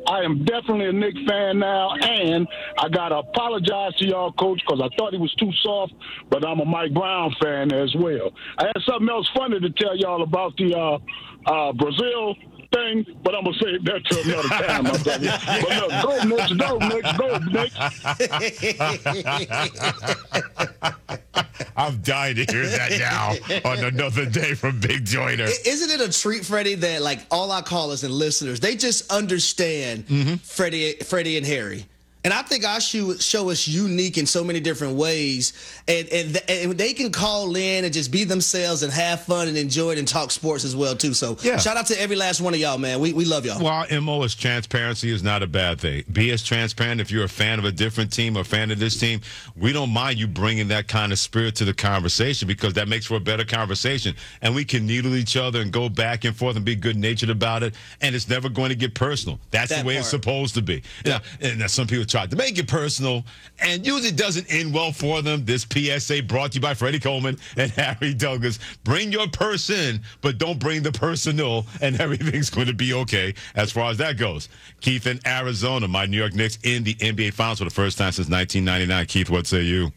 I am definitely a Knicks fan now, and I got to apologize to y'all, Coach, because I thought he was too soft, but I'm a Mike Brown fan as well. I had something else funny to tell y'all about the Brazil thing, but I'm going to save that till another time, my brother. But look, go, Knicks, go, Knicks. I'm dying to hear that now on another day from Big Joyner. Isn't it a treat, Freddie, that like all our callers and listeners, they just understand Freddie and Harry. And I think our show is unique in so many different ways. And they can call in and just be themselves and have fun and enjoy it and talk sports as well, too. So shout out to every last one of y'all, man. We love y'all. Well, our MO is transparency is not a bad thing. Be as transparent. If you're a fan of a different team or a fan of this team, we don't mind you bringing that kind of spirit to the conversation because that makes for a better conversation. And we can needle each other and go back and forth and be good-natured about it. And it's never going to get personal. That's the way it's supposed to be. Yeah. And some people try to make it personal, and usually doesn't end well for them. This PSA brought to you by Freddie Coleman and Harry Douglas. Bring your person, but don't bring the personal, and everything's going to be okay as far as that goes. Keith in Arizona, my New York Knicks in the NBA Finals for the first time since 1999. Keith, what say you?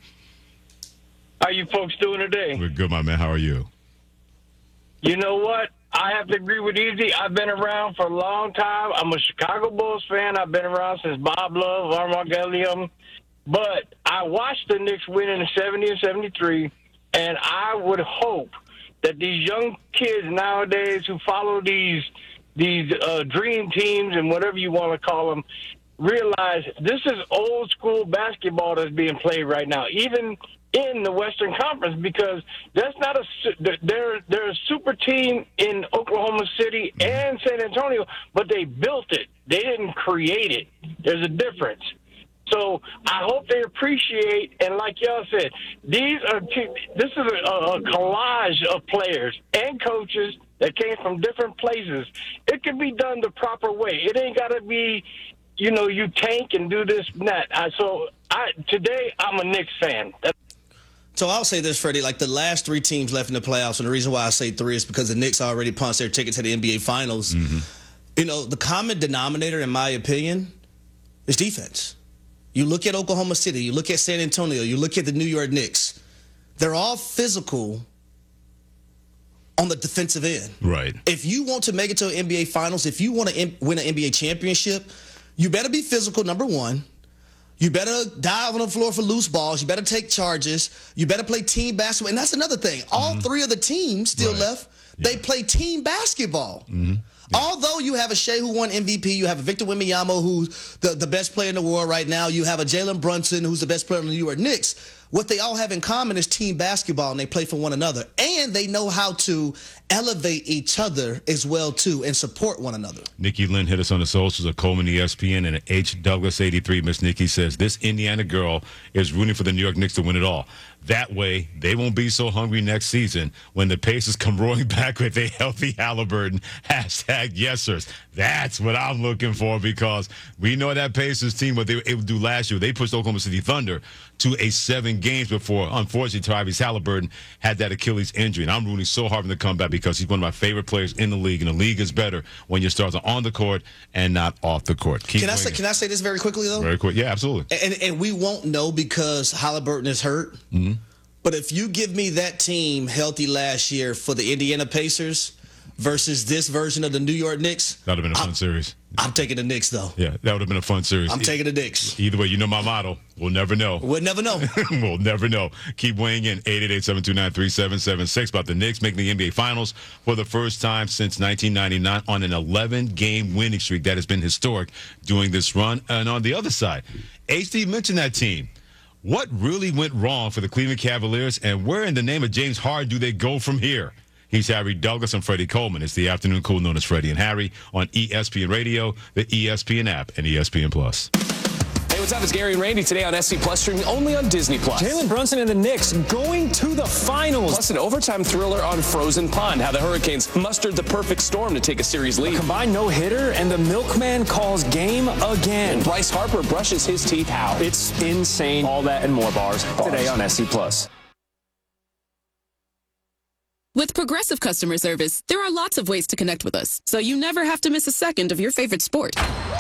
How you folks doing today? We're good, my man. How are you? You know what? I have to agree with Easy. I've been around for a long time. I'm a Chicago Bulls fan. I've been around since Bob Love, Armand Gilliam. But I watched the Knicks win in the 70 and 73, and I would hope that these young kids nowadays who follow these dream teams and whatever you want to call them realize this is old school basketball that's being played right now, even in the Western Conference, because that's not they're a super team in Oklahoma City and San Antonio, but they built it. They didn't create it. There's a difference. So I hope they appreciate, and like y'all said, this is a collage of players and coaches that came from different places. It can be done the proper way. It ain't got to be, you tank and do this and that. Today I'm a Knicks fan. So I'll say this, Freddie, like the last three teams left in the playoffs, and the reason why I say three is because the Knicks already punched their ticket to the NBA Finals. Mm-hmm. The common denominator, in my opinion, is defense. You look at Oklahoma City, you look at San Antonio, you look at the New York Knicks. They're all physical on the defensive end. Right. If you want to make it to an NBA Finals, if you want to win an NBA championship, you better be physical, number one. You better dive on the floor for loose balls. You better take charges. You better play team basketball. And that's another thing. All three of the teams still left, they play team basketball. Mm-hmm. Yeah. Although you have a Shea who won MVP, you have a Victor Wembanyama who's the best player in the world right now, you have a Jalen Brunson who's the best player in the New York Knicks, what they all have in common is team basketball, and they play for one another. And they know how to elevate each other as well, too, and support one another. Nikki Lynn hit us on the socials at Coleman ESPN, and at H. Douglas 83, Miss Nikki says, this Indiana girl is rooting for the New York Knicks to win it all. That way, they won't be so hungry next season when the Pacers come roaring back with a healthy Halliburton. Hashtag yesers. That's what I'm looking for, because we know that Pacers team, what they were able to do last year, they pushed Oklahoma City Thunder to a 7 games before, unfortunately, Tyrese Halliburton had that Achilles injury. And I'm rooting so hard for him to come back because he's one of my favorite players in the league. And the league is better when your stars are on the court and not off the court. Can I say this very quickly, though? Very quick. Yeah, absolutely. And we won't know because Halliburton is hurt. Mm-hmm. But if you give me that team healthy last year for the Indiana Pacers versus this version of the New York Knicks, that would have been a fun series. I'm taking the Knicks, though. Yeah, that would have been a fun series. I'm taking the Knicks. Either way, you know my motto. We'll never know. We'll never know. We'll never know. Keep weighing in. 888-729-3776 about the Knicks making the NBA Finals for the first time since 1999 on an 11-game winning streak that has been historic during this run. And on the other side, HD mentioned that team. What really went wrong for the Cleveland Cavaliers, and where in the name of James Harden do they go from here? He's Harry Douglas and Freddie Coleman. It's the afternoon cool known as Freddie and Harry on ESPN Radio, the ESPN app, and ESPN Plus. Hey, what's up? It's Gary and Randy today on SC Plus, streaming only on Disney Plus. Jalen Brunson and the Knicks going to the finals. Plus an overtime thriller on Frozen Pond, how the Hurricanes mustered the perfect storm to take a series lead. A combined no-hitter, and the milkman calls game again. And Bryce Harper brushes his teeth how? It's insane. All that and more bars today on SC Plus. With Progressive Customer Service, there are lots of ways to connect with us, so you never have to miss a second of your favorite sport.